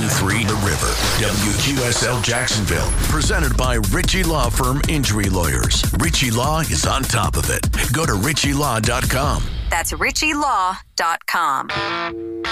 102.3 The River. WQSL Jacksonville. Presented by Ritchie Law Firm Injury Lawyers. Ritchie Law is on top of it. Go to ritchielaw.com. That's ritchielaw.com.